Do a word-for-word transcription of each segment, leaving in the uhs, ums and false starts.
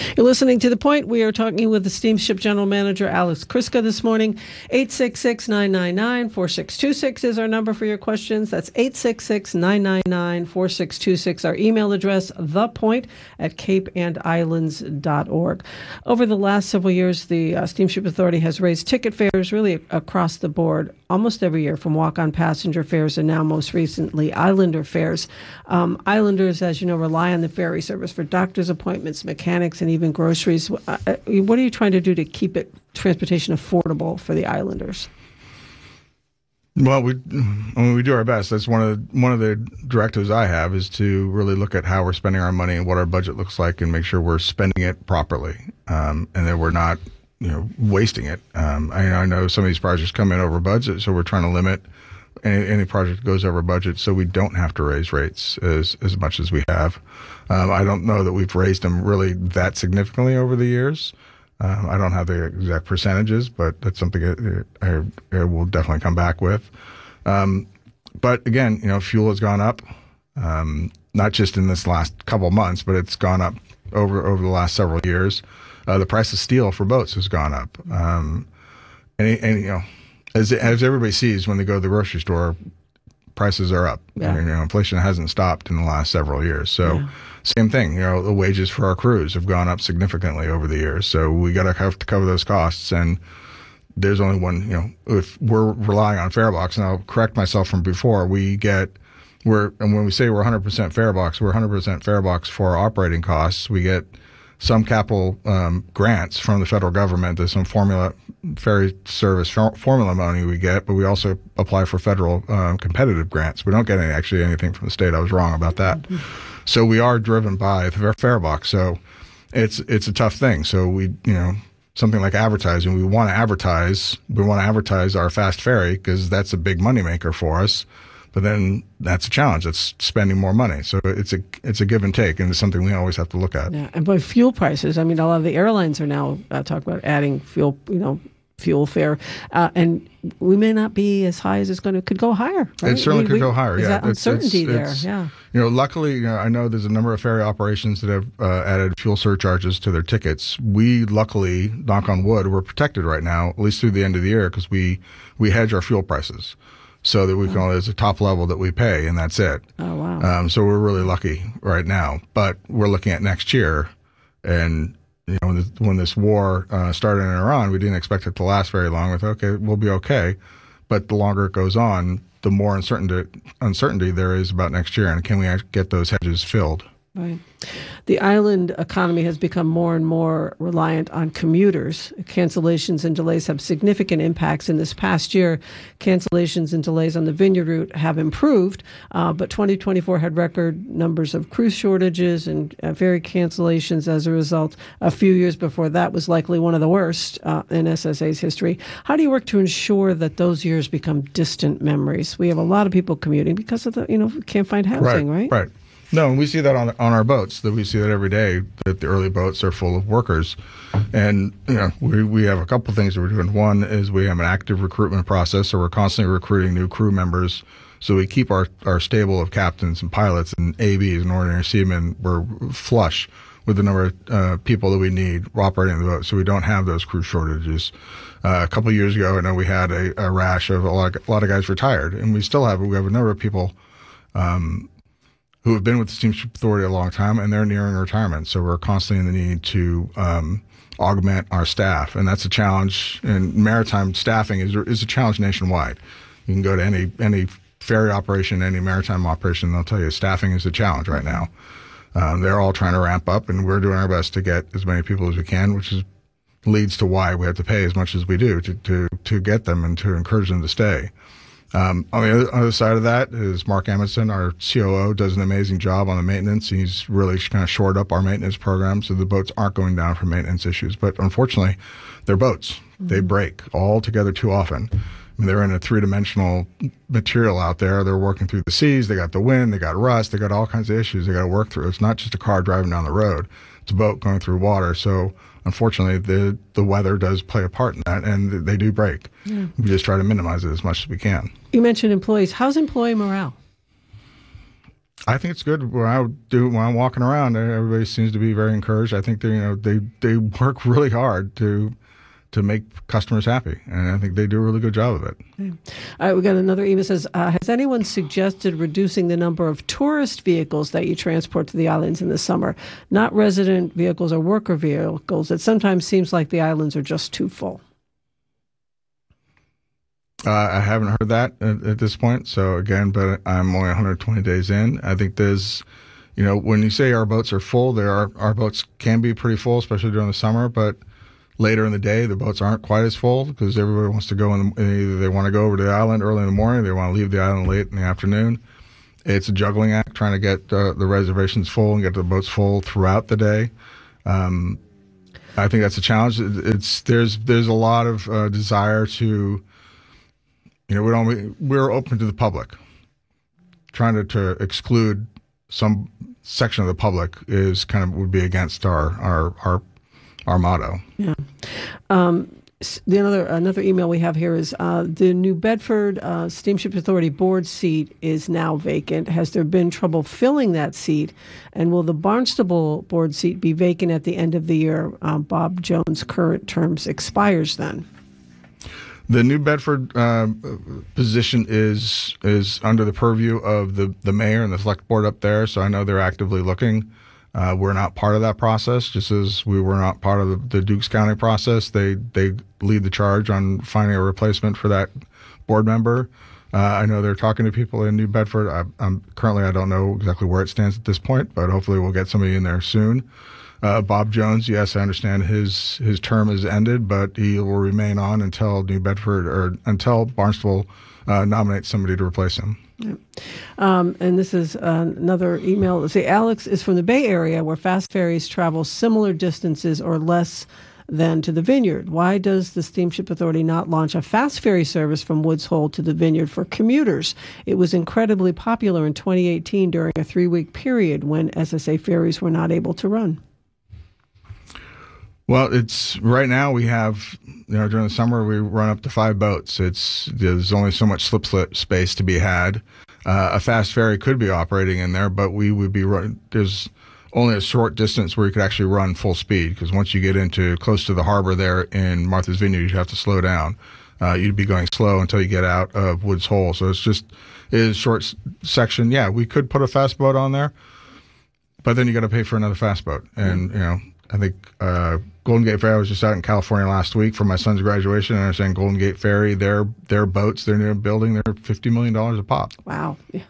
You're listening to The Point. We are talking with the Steamship General Manager, Alex Krycka, this morning. eight six six, nine nine nine, four six two six is our number for your questions. That's eight six six, nine nine nine, four six two six. Our email address, thepoint at cape and islands dot org. Over the last several years, the uh, Steamship Authority has raised ticket fares really across the board, almost every year, from walk-on passenger fares and now most recently Islander fares. Um, Islanders, as you know, rely on the ferry service for doctor's appointments, mechanics, and even groceries. What are you trying to do to keep it transportation affordable for the Islanders? Well, we I mean, we do our best. That's one of the, one of the directives I have is to really look at how we're spending our money and what our budget looks like, and make sure we're spending it properly, um, and that we're not, you know, wasting it. Um, I, I know some of these projects come in over budget, so we're trying to limit any, any project that goes over budget, so we don't have to raise rates as as much as we have. Um, I don't know that we've raised them really that significantly over the years. Um, I don't have the exact percentages, but that's something I, I, I will definitely come back with. Um, but again, you know, fuel has gone up, um, not just in this last couple of months, but it's gone up over over the last several years. Uh, the price of steel for boats has gone up, um, and, and you know, as as everybody sees when they go to the grocery store, prices are up. Yeah. You know, inflation hasn't stopped in the last several years. So. Yeah. Same thing, you know, the wages for our crews have gone up significantly over the years. So we got to have to cover those costs. And there's only one, you know, if we're relying on Farebox, and I'll correct myself from before, we get, we're, and when we say we're one hundred percent Farebox, we're one hundred percent Farebox for our operating costs. We get some capital um, grants from the federal government. There's some formula, ferry service formula money we get, but we also apply for federal um, competitive grants. We don't get any, actually anything from the state. I was wrong about that. Mm-hmm. So we are driven by the Farebox. So it's it's a tough thing. So we, you know, something like advertising, we want to advertise. We want to advertise our fast ferry because that's a big moneymaker for us. But then that's a challenge. It's spending more money. So it's a it's a give and take, and it's something we always have to look at. Yeah, and by fuel prices, I mean, a lot of the airlines are now uh, talking about adding fuel, you know, fuel fare, uh, and we may not be as high as it's going to, could go higher. Right? It certainly we, could we, go higher. Is yeah, that uncertainty it's, there? It's, yeah. You know, luckily, you know, I know there's a number of ferry operations that have uh, added fuel surcharges to their tickets. We, luckily, knock on wood, we're protected right now, at least through the end of the year, because we we hedge our fuel prices, so that we can only, there's a top level that we pay, and that's it. Oh wow. Um, so we're really lucky right now. But we're looking at next year, and you know, when this, when this war uh, started in Iran, we didn't expect it to last very long. We thought, okay, we'll be okay. But the longer it goes on, the more uncertainty, uncertainty there is about next year. And can we get those hedges filled? Right. The island economy has become more and more reliant on commuters. Cancellations and delays have significant impacts. In this past year, cancellations and delays on the Vineyard route have improved, uh, but twenty twenty-four had record numbers of cruise shortages and uh, ferry cancellations as a result. A few years before that was likely one of the worst uh, in S S A's history. How do you work to ensure that those years become distant memories? We have a lot of people commuting because of the, you know, can't find housing, right? Right, right. No, and we see that on on our boats. That we see that every day. That the early boats are full of workers, and you know we we have a couple of things that we're doing. One is we have an active recruitment process, so we're constantly recruiting new crew members. So we keep our our stable of captains and pilots and A Bs and ordinary seamen. We're flush with the number of uh, people that we need operating the boat, so we don't have those crew shortages. Uh, a couple of years ago, I know we had a, a rash of a lot of, a lot of guys retired, and we still have we have a number of people. Um, who have been with the Steamship Authority a long time, and they're nearing retirement. So we're constantly in the need to um, augment our staff, and that's a challenge. And maritime staffing is is a challenge nationwide. You can go to any any ferry operation, any maritime operation, and they'll tell you staffing is a challenge right now. Um, they're all trying to ramp up, and we're doing our best to get as many people as we can, which is leads to why we have to pay as much as we do to to, to get them and to encourage them to stay. Um, on the other, other side of that is Mark Amundsen, our C O O, does an amazing job on the maintenance. He's really kind of shored up our maintenance program so the boats aren't going down for maintenance issues. But unfortunately, they're boats. Mm-hmm. They break all together too often. I mean, they're in a three-dimensional material out there. They're working through the seas. They got the wind. They got rust. They got all kinds of issues they got to work through. It's not just a car driving down the road. It's a boat going through water. So unfortunately, the the weather does play a part in that, and they do break. Yeah. We just try to minimize it as much as we can. You mentioned employees. How's employee morale? I think it's good. When I do when I'm walking around, everybody seems to be very encouraged. I think they, you know, they they work really hard to to make customers happy, and I think they do a really good job of it. Okay. All right, we got another email that says, uh, has anyone suggested reducing the number of tourist vehicles that you transport to the islands in the summer? Not resident vehicles or worker vehicles. It sometimes seems like the islands are just too full. Uh, I haven't heard that at, at this point. So again, but I'm only one hundred twenty days in. I think there's, you know, when you say our boats are full, there are our boats can be pretty full, especially during the summer. But later in the day, the boats aren't quite as full because everybody wants to go in. The, either they want to go over to the island early in the morning, or they want to leave the island late in the afternoon. It's a juggling act trying to get uh, the reservations full and get the boats full throughout the day. Um, I think that's a challenge. It's there's there's a lot of uh, desire to. You know, we don't, we're open to the public. Trying to, to exclude some section of the public is kind of would be against our our our, our motto. Yeah. Um, the another another email we have here is uh, the New Bedford uh, Steamship Authority board seat is now vacant. Has there been trouble filling that seat? And will the Barnstable board seat be vacant at the end of the year? Um, Bob Jones' current terms expires then. The New Bedford uh, position is is under the purview of the, the mayor and the select board up there, so I know they're actively looking. Uh, we're not part of that process, just as we were not part of the, the Dukes County process. They they lead the charge on finding a replacement for that board member. Uh, I know they're talking to people in New Bedford. I, I'm currently I don't know exactly where it stands at this point, but hopefully we'll get somebody in there soon. Uh, Bob Jones, yes, I understand his his term has ended, but he will remain on until New Bedford or until Barnstable uh, nominates somebody to replace him. Yeah. Um, and this is uh, another email. Let's say Alex is from the Bay Area, where fast ferries travel similar distances or less than to the Vineyard. Why does the Steamship Authority not launch a fast ferry service from Woods Hole to the Vineyard for commuters? It was incredibly popular in twenty eighteen during a three-week period when S S A ferries were not able to run. Well, it's right now we have, you know, during the summer we run up to five boats. It's there's only so much slip slip space to be had. Uh, a fast ferry could be operating in there, but we would be run, there's only a short distance where you could actually run full speed because once you get into close to the harbor there in Martha's Vineyard, you have to slow down. Uh, you'd be going slow until you get out of Woods Hole. So it's just it is a short s- section. Yeah, we could put a fast boat on there, but then you got to pay for another fast boat, and you know. I think uh, Golden Gate Ferry, I was just out in California last week for my son's graduation, and I was saying Golden Gate Ferry, their their boats, their new building, they're fifty million dollars a pop. Wow. Yeah.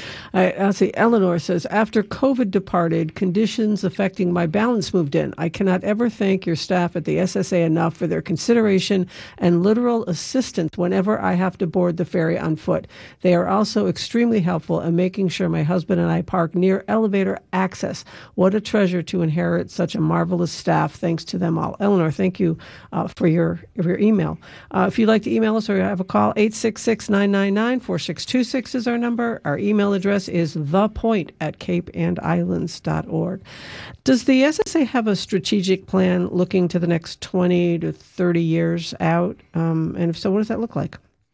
I, I'll see. Eleanor says, after COVID departed, conditions affecting my balance moved in. I cannot ever thank your staff at the S S A enough for their consideration and literal assistance whenever I have to board the ferry on foot. They are also extremely helpful in making sure my husband and I park near elevator access. What a treasure to inherit such a marvelous staff. Thanks to them all. Eleanor, thank you uh, for your for your email. Uh, if you'd like to email us or have a call, eight six six, nine nine nine, four six two six is our number. Our email address is thepoint at cape and islands dot org. Does the S S A have a strategic plan looking to the next twenty to thirty years out? Um, and if so, what does that look like?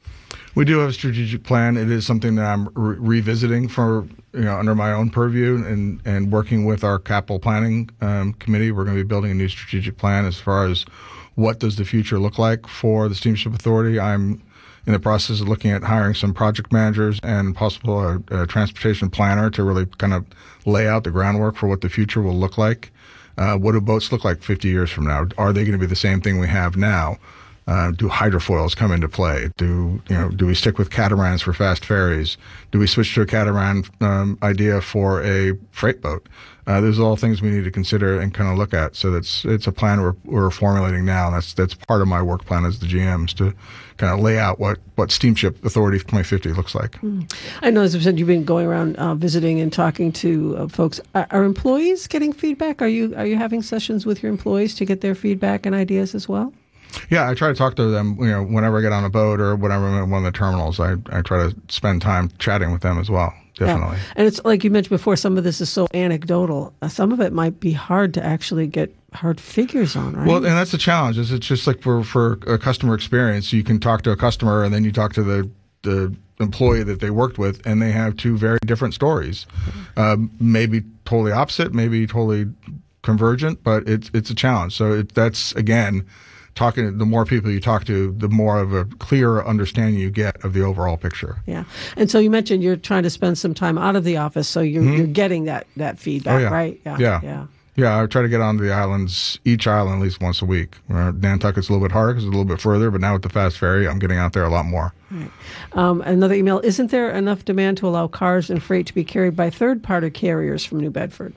We do have a strategic plan. It is something that I'm re- revisiting for, you know, under my own purview and, and working with our capital planning um, committee. We're going to be building a new strategic plan as far as what does the future look like for the Steamship Authority. I'm in the process of looking at hiring some project managers and possible a, a transportation planner to really kind of lay out the groundwork for what the future will look like. Uh, what do boats look like fifty years from now? Are they going to be the same thing we have now? Uh, do hydrofoils come into play? Do you know? Do we stick with catamarans for fast ferries? Do we switch to a catamaran um, idea for a freight boat? Uh, those are all things we need to consider and kind of look at. So that's it's a plan we're we're formulating now. And that's that's part of my work plan as the G Ms to kind of lay out what, what Steamship Authority twenty fifty looks like. Mm. I know, as I've said, you've been going around uh, visiting and talking to uh, folks. Are, are employees getting feedback? Are you are you having sessions with your employees to get their feedback and ideas as well? Yeah, I try to talk to them, you know, whenever I get on a boat or whenever I'm at one of the terminals. I, I try to spend time chatting with them as well, definitely. Yeah. And it's like you mentioned before, some of this is so anecdotal. Uh, some of it might be hard to actually get hard figures on, right? Well, and that's the challenge. Is it's just like for, for a customer experience, you can talk to a customer and then you talk to the the employee that they worked with, and they have two very different stories. Um, maybe totally opposite, maybe totally convergent, but it's it's a challenge. So it, that's, again, talking, the more people you talk to, the more of a clearer understanding you get of the overall picture. Yeah. And so you mentioned you're trying to spend some time out of the office, so you're, mm-hmm. you're getting that, that feedback, oh, yeah. right? Yeah. Yeah. Yeah. Yeah, I try to get onto the islands, each island at least once a week. Uh, Nantucket's a little bit harder because it's a little bit further, but now with the fast ferry, I'm getting out there a lot more. Right. Um, another email, isn't there enough demand to allow cars and freight to be carried by third-party carriers from New Bedford?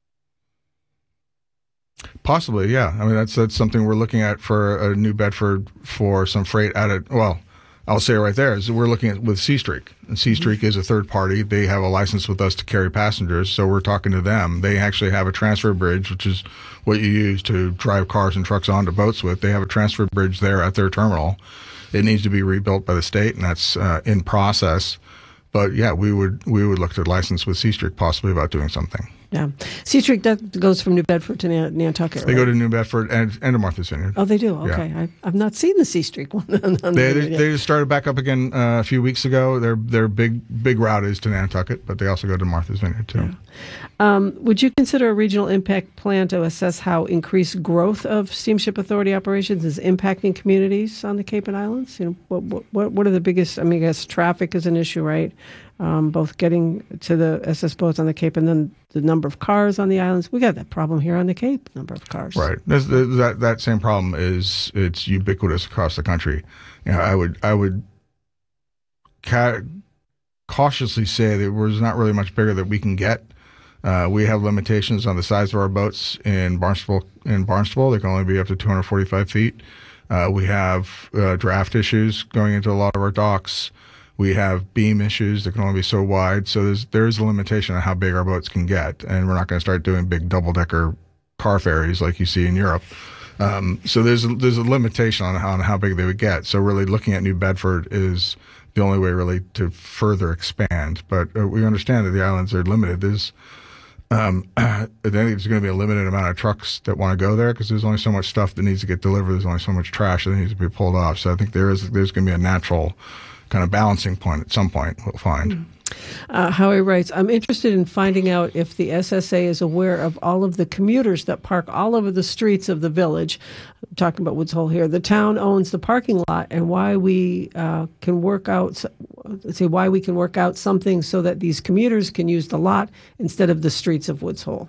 Possibly, yeah. I mean, that's that's something we're looking at for a New Bedford for some freight out of, well, I'll say it right there, is we're looking at with Seastreak. And Seastreak mm-hmm. is a third party. They have a license with us to carry passengers, so we're talking to them. They actually have a transfer bridge, which is what you use to drive cars and trucks onto boats with. They have a transfer bridge there at their terminal. It needs to be rebuilt by the state, and that's uh, in process. But yeah, we would we would look to license with Seastreak possibly about doing something. Yeah, Seastreak that goes from New Bedford to Nan- Nantucket. They right? go to New Bedford and, and to Martha's Vineyard. Oh, they do. Okay, yeah. I, I've not seen the Seastreak one. on, on they the they, they started back up again uh, a few weeks ago. Their their big big route is to Nantucket, but they also go to Martha's Vineyard too. Yeah. Um, would you consider a regional impact plan to assess how increased growth of Steamship Authority operations is impacting communities on the Cape and Islands? You know, what what what are the biggest? I mean, I guess traffic is an issue, right? Um, both getting to the S S boats on the Cape and then the number of cars on the islands. We got that problem here on the Cape, number of cars. Right. There's, there's that that same problem is it's ubiquitous across the country. You know, I would I would ca- cautiously say that there's not really much bigger that we can get. Uh, we have limitations on the size of our boats in Barnstable. In Barnstable, they can only be up to two hundred forty-five feet. Uh, we have uh, draft issues going into a lot of our docks. We have beam issues that can only be so wide. So there's there's a limitation on how big our boats can get, and we're not going to start doing big double-decker car ferries like you see in Europe. Um, so there's a, there's a limitation on how, on how big they would get. So really looking at New Bedford is the only way really to further expand. But uh, we understand that the islands are limited. There's Um, I think there's going to be a limited amount of trucks that want to go there because there's only so much stuff that needs to get delivered. There's only so much trash that needs to be pulled off. So I think there is there's going to be a natural kind of balancing point at some point we'll find. Uh, Howie writes, I'm interested in finding out if the S S A is aware of all of the commuters that park all over the streets of the village. I'm talking about Woods Hole here. The town owns the parking lot, and why we uh, can work out, let's say, why we can work out something so that these commuters can use the lot instead of the streets of Woods Hole.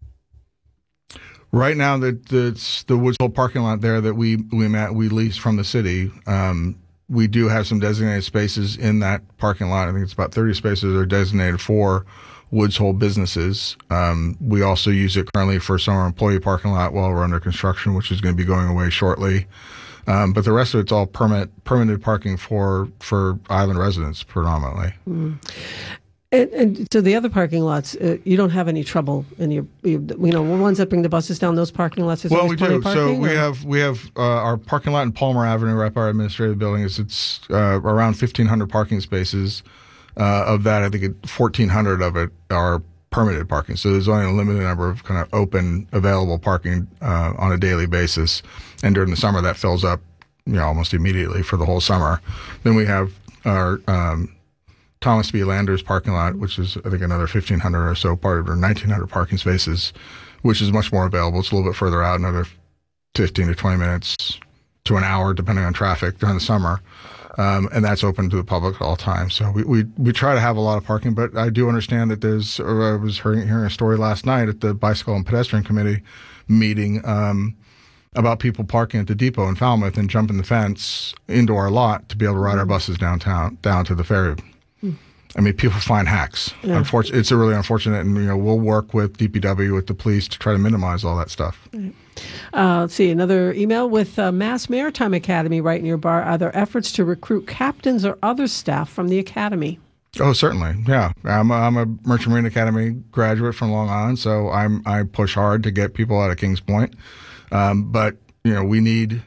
Right now, the the, the Woods Hole parking lot there that we we met, we lease from the city. Um, we do have some designated spaces in that parking lot. I think it's about thirty spaces are designated for Woods Hole businesses. Um, we also use it currently for some of our employee parking lot while we're under construction, which is going to be going away shortly. Um, but the rest of it's all permit permitted parking for for island residents predominantly. Mm. And, and so the other parking lots, uh, you don't have any trouble in your, you, you know, ones that bring the buses down, those parking lots, there's well, always we plenty do. of parking? So we or? have we have uh, our parking lot in Palmer Avenue, right by our administrative building. Is it's uh, around fifteen hundred parking spaces. Uh, of that, I think fourteen hundred of it are permitted parking. So there's only a limited number of kind of open, available parking uh, on a daily basis. And during the summer, that fills up, you know, almost immediately for the whole summer. Then we have our um, Thomas B. Landers parking lot, which is, I think, another fifteen hundred or so, part of or nineteen hundred parking spaces, which is much more available. It's a little bit further out, another fifteen to twenty minutes to an hour, depending on traffic during the summer. Um, and that's open to the public at all times. So we, we, we try to have a lot of parking, but I do understand that there's, I was hearing, hearing a story last night at the Bicycle and Pedestrian Committee meeting, um, about people parking at the depot in Falmouth and jumping the fence into our lot to be able to ride our buses downtown, down to the ferry. Mm. I mean, people find hacks. Yeah. Unfortunately, it's a really unfortunate, and, you know, we'll work with D P W, with the police to try to minimize all that stuff. Right. Uh, let's see, another email with uh, Mass Maritime Academy right near bar. Are there efforts to recruit captains or other staff from the academy? Oh, certainly. Yeah. I'm a, I'm a Merchant Marine Academy graduate from Long Island, so I'm, I push hard to get people out of Kings Point. Um, but, you know, we need,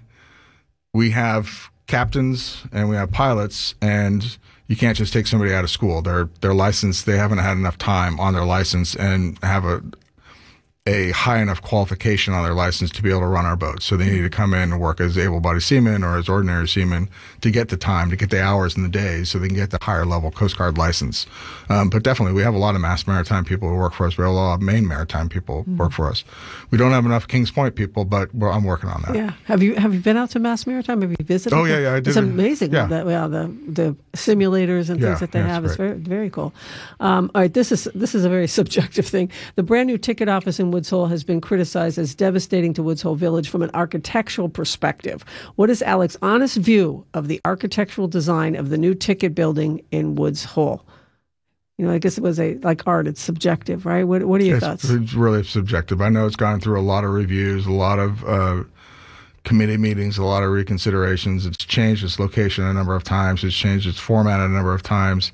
we have captains and we have pilots, and you can't just take somebody out of school. They're, they're licensed. They haven't had enough time on their license and have a, a high enough qualification on their license to be able to run our boats. So they need to come in and work as able-bodied seamen or as ordinary seamen to get the time, to get the hours and the days so they can get the higher level Coast Guard license. Um, but definitely, we have a lot of mass maritime people who work for us. We have a lot of main maritime people mm-hmm. work for us. We don't have enough Kings Point people, but well, I'm working on that. Yeah. Have you have you been out to mass maritime? Have you visited? Oh, yeah, yeah. I did. It's amazing. Yeah. That, yeah, the, the simulators and yeah, things that they yeah, have. It's, it's very, very cool. Um, all right. This is, this is a very subjective thing. The brand new ticket office in Woods Hole has been criticized as devastating to Woods Hole Village from an architectural perspective. What is Alex's honest view of the architectural design of the new ticket building in Woods Hole? You know, I guess it was a like art. It's subjective, right? What What are your it's, thoughts? It's really subjective. I know it's gone through a lot of reviews, a lot of uh, committee meetings, a lot of reconsiderations. It's changed its location a number of times. It's changed its format a number of times.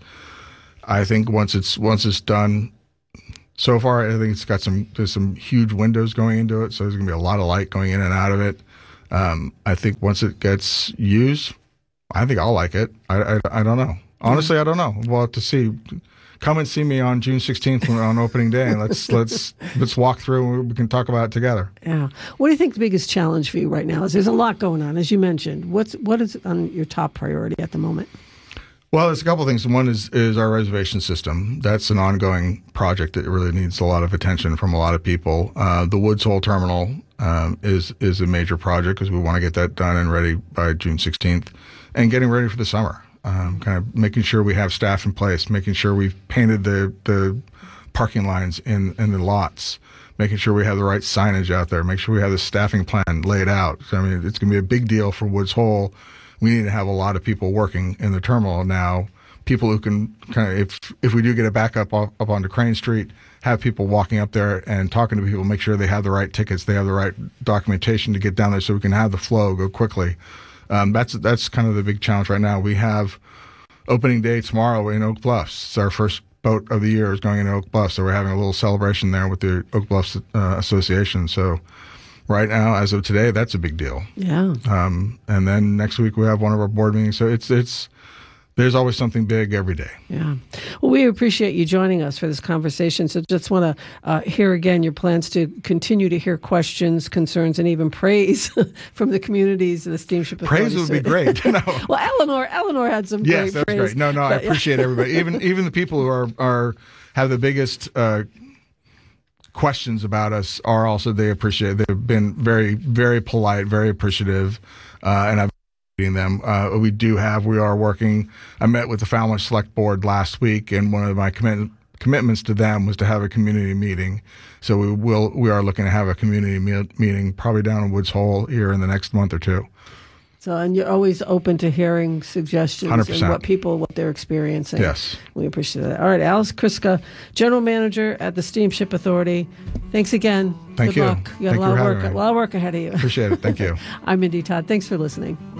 I think once it's once it's done. So far, I think it's got some there's some huge windows going into it, so there's going to be a lot of light going in and out of it. Um, I think once it gets used, I think I'll like it. I, I, I don't know. Honestly, I don't know. We'll have to see. Come and see me on June sixteenth on opening day, and let's let's let's walk through and we can talk about it together. Yeah. What do you think the biggest challenge for you right now is? There's a lot going on, as you mentioned. What's what is on your top priority at the moment? Well, there's a couple of things. One is is our reservation system. That's an ongoing project that really needs a lot of attention from a lot of people. Uh, the Woods Hole Terminal um, is is a major project because we want to get that done and ready by June sixteenth, and getting ready for the summer. Um, kind of making sure we have staff in place, making sure we've painted the the parking lines in in the lots, making sure we have the right signage out there, make sure we have the staffing plan laid out. So, I mean, it's going to be a big deal for Woods Hole. We need to have a lot of people working in the terminal now, people who can kind of, if if we do get it back up, up onto Crane Street, have people walking up there and talking to people, make sure they have the right tickets, they have the right documentation to get down there so we can have the flow go quickly. Um, that's that's kind of the big challenge right now. We have opening day tomorrow in Oak Bluffs. It's our first boat of the year is going into Oak Bluffs, so we're having a little celebration there with the Oak Bluffs uh, Association. So right now, as of today, that's a big deal. Yeah. Um, and then next week we have one of our board meetings. So it's it's there's always something big every day. Yeah. Well, we appreciate you joining us for this conversation. So just want to uh, hear again your plans to continue to hear questions, concerns, and even praise from the communities of the Steamship Authority. Praise would be great. No. Well, Eleanor, Eleanor had some yes, great that's praise. great. No, no, I appreciate everybody. Even even the people who are are have the biggest uh, questions about us are also, they appreciate. They've been very, very polite, very appreciative, uh, and I've them. Uh, we do have, we are working, I met with the Falmouth Select Board last week, and one of my commit, commitments to them was to have a community meeting. So we will, we are looking to have a community me- meeting probably down in Woods Hole here in the next month or two. So, and you're always open to hearing suggestions one hundred percent. and what people, what they're experiencing. Yes. We appreciate that. All right, Alex Kryska, General Manager at the Steamship Authority. Thanks again. Thank Good you. luck. You got Thank a lot you of for work, having a me. lot of work ahead of you. Appreciate it. Thank you. I'm Mindy Todd. Thanks for listening.